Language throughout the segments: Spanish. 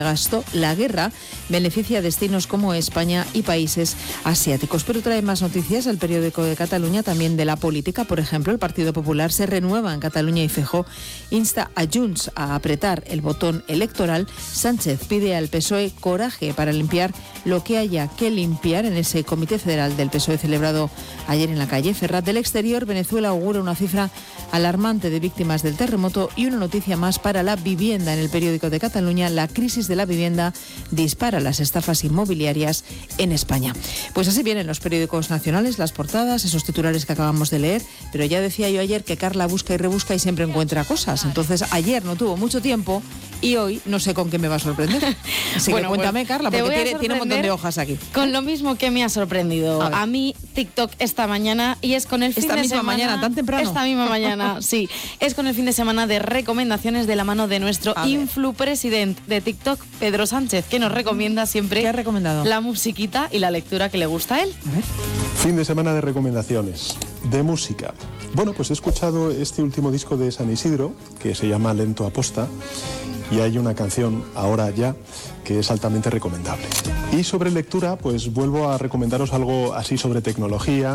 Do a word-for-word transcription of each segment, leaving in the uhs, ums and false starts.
gastó la guerra beneficia a destinos como España y países asiáticos. Pero trae más noticias el periódico de Cataluña, también de la política. Por ejemplo, el Partido Popular se renueva en Cataluña y Feijóo insta a Junts a apretar el botón electoral. Sánchez pide al P S O E coraje para limpiar lo que haya que limpiar en ese comité federal del P S O E celebrado ayer en la calle Ferrat. Del exterior, Venezuela augura una cifra alarmante de víctimas del terremoto y una noticia más para la vivienda. En el periódico de Cataluña, la crisis de la vivienda dispara las estafas inmobiliarias en España. Pues así vienen los periódicos nacionales, las portadas, esos titulares que acabamos de leer, pero ya decía yo ayer que Carla busca y rebusca y siempre encuentra cosas. Entonces ayer no tuvo mucho tiempo y hoy no sé con qué me va a sorprender. Así bueno, que cuéntame, pues, Carla, porque tiene, tiene un montón de hojas aquí. Con lo mismo que me ha sorprendido a, a mí TikTok esta mañana, y es con el fin esta de misma semana, mañana, tan temprano. Esta misma mañana, sí. Es con el fin de semana de recomendaciones de la mano de nuestro influpresidente de TikTok, Pedro Sánchez, que nos recomienda siempre ¿Qué ha recomendado? La musiquita y la lectura que le gusta a él. A ver. Fin de semana de recomendaciones de música. Bueno, pues he escuchado este último disco de San Isidro, que se llama Lento Aposta, y hay una canción, Ahora Ya, que es altamente recomendable. Y sobre lectura, pues vuelvo a recomendaros algo así sobre tecnología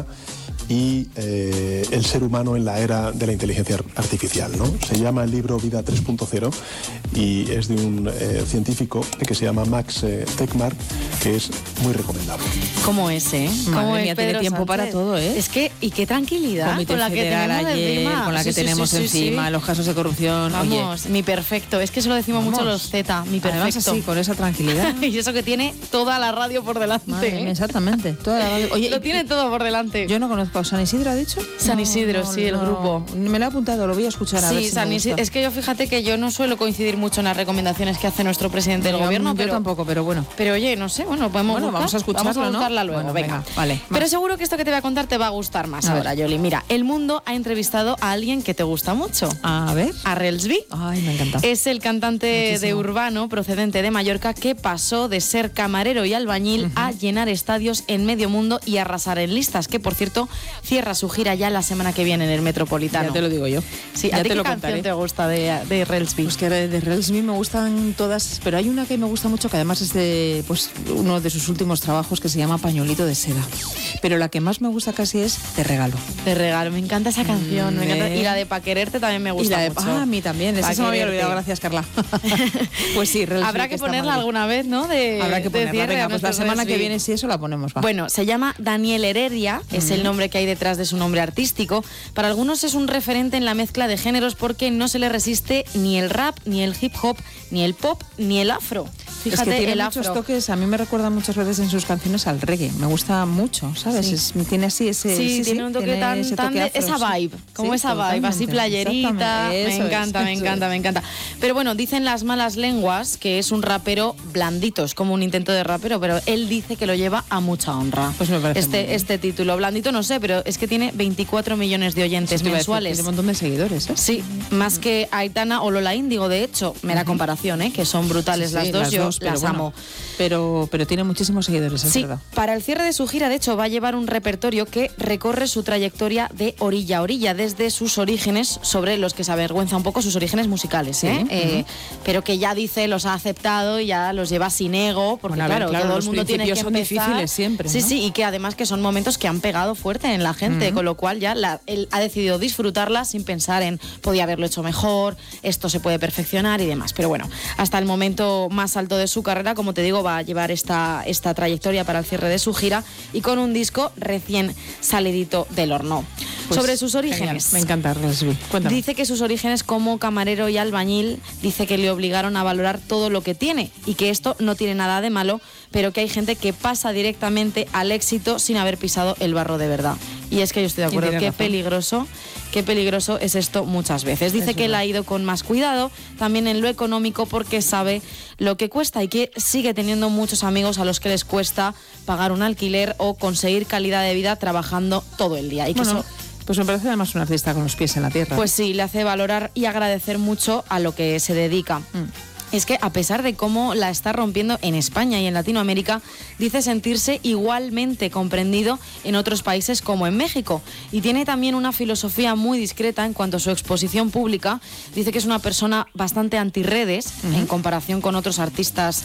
y eh, el ser humano en la era de la inteligencia artificial, ¿no? Se llama el libro Vida tres punto cero y es de un eh, científico que se llama Max eh, Tegmark, que es muy recomendable. ¿Cómo es, eh? Madre ¿Cómo mía, es tiene Pedro tiempo Sánchez? para todo, ¿eh? Es que, y qué tranquilidad Comité con la que Federal tenemos ayer, encima. con la que sí, tenemos sí, sí, encima, sí. los casos de corrupción. Vamos, Oye, mi perfecto. Es que eso lo decimos vamos. mucho los Z, mi perfecto. Además así, con esa tranquilidad. Y eso que tiene toda la radio por delante. Madre mía, ¿eh? exactamente. Toda la radio. Oye, lo tiene todo por delante. Yo no conozco a San Isidro, ¿ha dicho? San No, Isidro, no, sí, el no. grupo. Me lo he apuntado, lo voy a escuchar a Sí, ver si San me Isidro. gusta. Es que yo fíjate que yo no suelo coincidir mucho en las recomendaciones que hace nuestro presidente del Yo- gobierno, yo pero tampoco, pero bueno. Pero oye, no sé, bueno, podemos Bueno, buscar? vamos a escucharlo, Vamos a ¿no? buscarla luego, Bueno, venga. venga, vale, Pero más. seguro que esto que te voy a contar te va a gustar más A ahora, ver. Yoli. Mira, El Mundo ha entrevistado a alguien que te gusta mucho. A ver. A Relsby. Ay, me encanta. Es el cantante Muchísimo. de urbano procedente de Mallorca que pasó de ser camarero y albañil uh-huh. a llenar estadios en medio mundo y arrasar en listas, que por cierto cierra su gira ya la semana que viene en el Metropolitano. Ya te lo digo yo. Sí, ya ¿a ti te qué lo canción contaré. te gusta de, de Relsby? Pues que de Relsby me gustan todas, pero hay una que me gusta mucho, que además es de pues uno de sus últimos trabajos, que se llama Pañuelito de seda. Pero la que más me gusta casi es Te regalo. Te regalo, me encanta esa canción. Mm, me encanta. eh. Y la de Pa' quererte también me Y gusta la de, mucho. ah, a mí también, esa Pa' se me había quererte. olvidado, gracias Carla. Pues sí, Relsby, Habrá que, está ponerla mal. alguna vez, ¿no? De, Habrá que de ponerla. cierre Venga, a pues la nuestro semana que Relsby. viene, si eso, la ponemos. Va. Bueno, se llama Daniel Heredia, uh-huh. es el nombre que hay detrás de su nombre artístico. Para algunos es un referente en la mezcla de géneros porque no se le resiste ni el rap, ni el hip hop, ni el pop, ni el afro. Fíjate, es que tiene el muchos afro. toques, a mí me recuerda muchas veces en sus canciones al reggae. Me gusta mucho, ¿sabes? Sí. Es, tiene así ese... Sí, sí, tiene sí, un toque tiene tan, ese tan toque de- afro, esa sí. vibe, como Sí, esa vibe, así totalmente, playerita, exactamente, me eso encanta, es, me eso encanta, es. me encanta. Pero bueno, dicen las malas lenguas que es un rapero blandito, es como un intento de rapero, pero él dice que lo lleva a mucha honra. Pues me parece muy este, bien. este título, blandito no sé, pero es que tiene veinticuatro millones de oyentes Eso te iba a decir, mensuales. tiene un montón de seguidores, ¿eh? Sí, más que Aitana o Lola Índigo, de hecho, mera Ujú. comparación, ¿eh? Que son brutales Sí, las sí, dos, las yo dos, pero las bueno, amo. Pero, pero tiene muchísimos seguidores, es Sí, verdad. para el cierre de su gira, de hecho, va a llevar un repertorio que recorre su trayectoria de orilla a orilla, desde sus orígenes, sobre los que se avergüenza un poco sus orígenes musicales, ¿eh? Sí, Eh, uh-huh. pero que ya dice, los ha aceptado y ya los lleva sin ego, porque Bueno, a ver, claro, claro, todo el los mundo tiene que principios son empezar. difíciles siempre, Sí, ¿no? sí, y que además que son momentos que han pegado fuerte en la gente, Uh-huh. con lo cual ya la- él ha decidido disfrutarla sin pensar en podía haberlo hecho mejor, esto se puede perfeccionar y demás. Pero bueno, hasta el momento más alto de su carrera, como te digo, va a llevar esta, esta trayectoria para el cierre de su gira y con un disco recién salidito del horno. Pues, Sobre sus genial, orígenes. me encanta Relsby. Cuéntame. Dice que sus orígenes como camarero y albañil, dice que le obligaron a valorar todo lo que tiene y que esto no tiene nada de malo, pero que hay gente que pasa directamente al éxito sin haber pisado el barro de verdad. Y es que yo estoy de Y acuerdo, tiene qué razón. peligroso, qué peligroso es esto muchas veces. Dice Es que él verdad. ha ido con más cuidado, también en lo económico, porque sabe lo que cuesta y que sigue teniendo muchos amigos a los que les cuesta pagar un alquiler o conseguir calidad de vida trabajando todo el día. Y que Bueno, eso, pues me parece además un artista con los pies en la tierra. pues sí, le hace valorar y agradecer mucho a lo que se dedica. Mm. es que a pesar de cómo la está rompiendo en España y en Latinoamérica, dice sentirse igualmente comprendido en otros países como en México. Y tiene también una filosofía muy discreta en cuanto a su exposición pública. Dice que es una persona bastante antirredes uh-huh. en comparación con otros artistas